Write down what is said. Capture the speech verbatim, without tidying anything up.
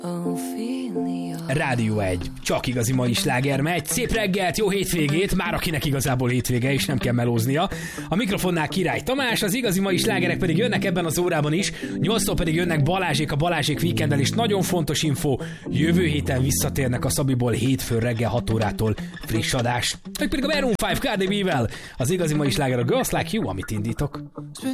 Rádió egy. Csak igazi mai sláger megy. Szép reggelt, jó hétvégét, már akinek igazából hétvége és nem kell melóznia. A mikrofonnál Király Tamás, az igazi mai slágerek pedig jönnek ebben az órában is. nyolctól pedig jönnek Balázsék a Balázsék Weekenddel, és nagyon fontos info, jövő héten visszatérnek a Szabiból hétfő reggel hat órától friss adás. Ők pedig a Maroon öt Cardi B-vel. Az igazi mai sláger a Girls Like You, amit indítok.